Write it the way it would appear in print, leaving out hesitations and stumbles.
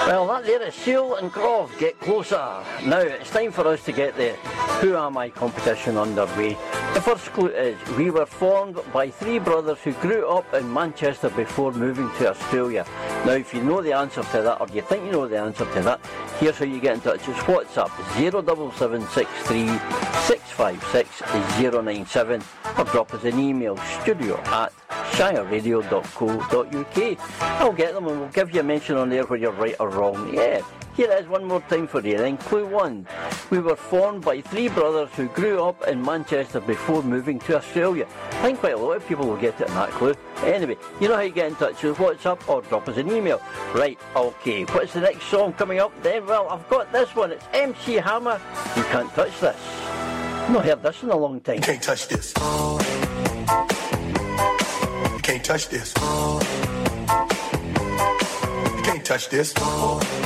Well, that there is Seal and Croft, Get Closer. Now, it's time for us to get the Who Am I competition underway. The first clue is, we were formed by three brothers who grew up in Manchester before moving to Australia. Now, if you know the answer to that, or you think you know the answer to that, here's how you get in touch. It's WhatsApp 07763 656 097, or drop us an email, studio@shireradio.co.uk. I'll get them and we'll give you a mention on there where you're right or wrong. Yeah, here it is one more time for you then. Clue 1. We were formed by three brothers who grew up in Manchester before moving to Australia. I think quite a lot of people will get it in that clue. Anyway, you know how you get in touch with WhatsApp or drop us an email. Right, okay. What's the next song coming up then? Well, I've got this one. It's MC Hammer. You Can't Touch This. I've not heard this in a long time. You can't touch this. You can't touch this. You can't touch this.